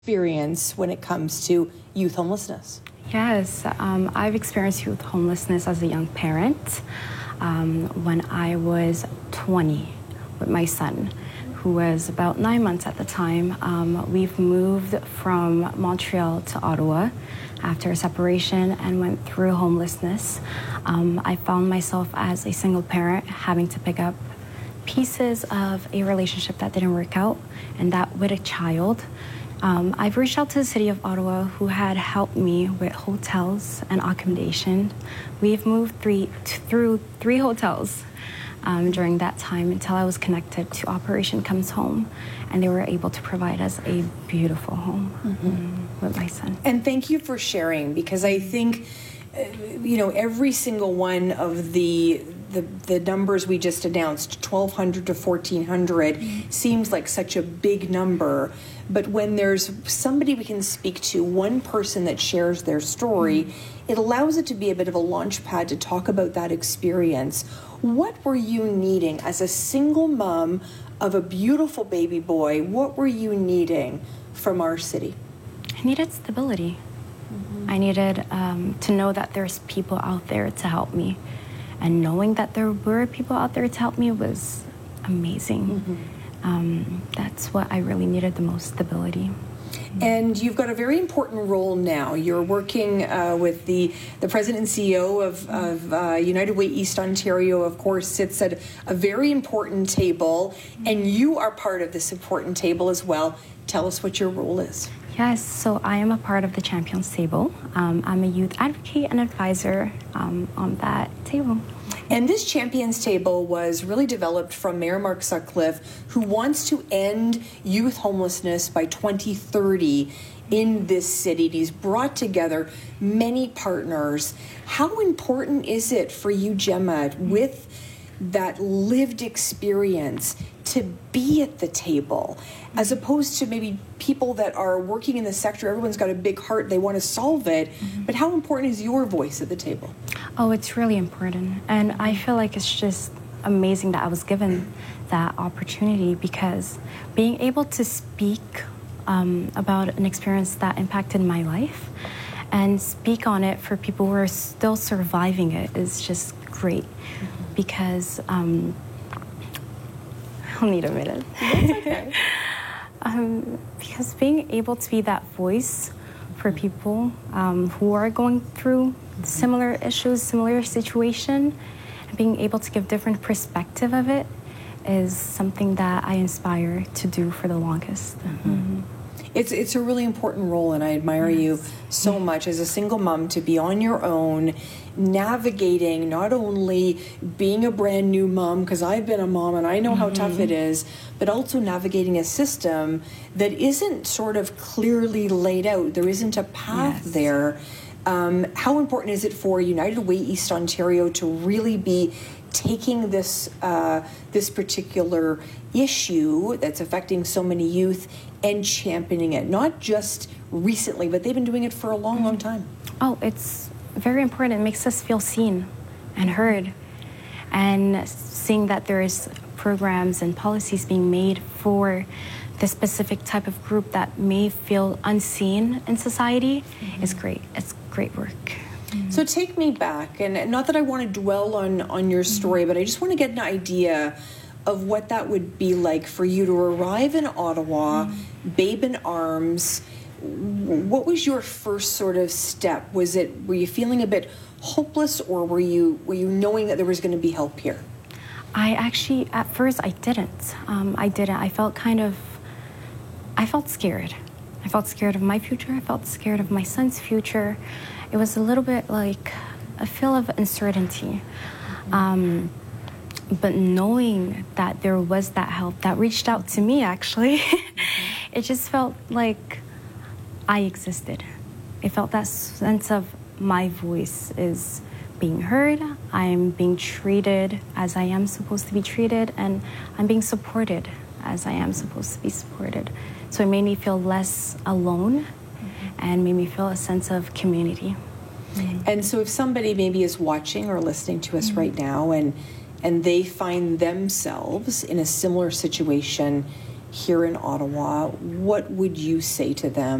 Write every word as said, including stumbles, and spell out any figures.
experience when it comes to youth homelessness? Yes, um, I've experienced youth homelessness as a young parent um, when I was twenty with my son, who was about nine months at the time. Um, we've moved from Montreal to Ottawa after a separation and went through homelessness. Um, I found myself as a single parent having to pick up pieces of a relationship that didn't work out, and that with a child. Um, I've reached out to the City of Ottawa, who had helped me with hotels and accommodation. We've moved three, through three hotels um, during that time until I was connected to Operation Comes Home, and they were able to provide us a beautiful home mm-hmm. um, with my son. And thank you for sharing, because I think, uh, you know, every single one of the The, the numbers we just announced, twelve hundred to fourteen hundred, mm-hmm. seems like such a big number. But when there's somebody we can speak to, one person that shares their story, mm-hmm. it allows it to be a bit of a launch pad to talk about that experience. What were you needing as a single mom of a beautiful baby boy? What were you needing from our city? I needed stability. Mm-hmm. I needed um, to know that there's people out there to help me. And knowing that there were people out there to help me was amazing. Mm-hmm. Um, that's what I really needed the most, stability. And you've got a very important role now. You're working uh, with the, the president and C E O of, of uh, United Way East Ontario, of course, sits at a very important table, and you are part of this important table as well. Tell us what your role is. Yes, so I am a part of the Champions Table. Um, I'm a youth advocate and advisor um, on that table. And this Champions Table was really developed from Mayor Mark Sutcliffe, who wants to end youth homelessness by twenty thirty in this city. He's brought together many partners. How important is it for you, Gemma, with that lived experience, to be at the table, as opposed to maybe people that are working in the sector? Everyone's got a big heart, they want to solve it, mm-hmm. but how important is your voice at the table? Oh, it's really important, and I feel like it's just amazing that I was given that opportunity, because being able to speak um, about an experience that impacted my life and speak on it for people who are still surviving it is just great, mm-hmm. because um, I'll need a minute. That's okay. um, because being able to be that voice for people um, who are going through similar issues, similar situation, and being able to give different perspective of it is something that I aspire to do for the longest. Mm-hmm. Mm-hmm. It's it's a really important role, and I admire yes. you so much as a single mom to be on your own, navigating not only being a brand new mom, because I've been a mom and I know mm-hmm. how tough it is, but also navigating a system that isn't sort of clearly laid out. There isn't a path yes. there. Um, how important is it for United Way East Ontario to really be taking this uh, this particular issue that's affecting so many youth and championing it, not just recently, but they've been doing it for a long, long time? Oh, it's very important. It makes us feel seen and heard, and seeing that there is programs and policies being made for the specific type of group that may feel unseen in society mm-hmm. is great. It's great work. Mm-hmm. So take me back, and not that I want to dwell on, on your story, mm-hmm. but I just want to get an idea of what that would be like for you to arrive in Ottawa, mm-hmm. babe in arms. What was your first sort of step? Was it, were you feeling a bit hopeless, or were you were you knowing that there was going to be help here? I actually, at first, I didn't. Um, I didn't. I felt kind of, I felt scared. I felt scared of my future. I felt scared of my son's future. It was a little bit like a feel of uncertainty. Mm-hmm. Um, but knowing that there was that help that reached out to me, actually, mm-hmm. it just felt like I existed. It felt that sense of my voice is being heard, I'm being treated as I am supposed to be treated, and I'm being supported as I am supposed to be supported. So it made me feel less alone mm-hmm. and made me feel a sense of community. Mm-hmm. And so if somebody maybe is watching or listening to us mm-hmm. right now, and and they find themselves in a similar situation, here in Ottawa, what would you say to them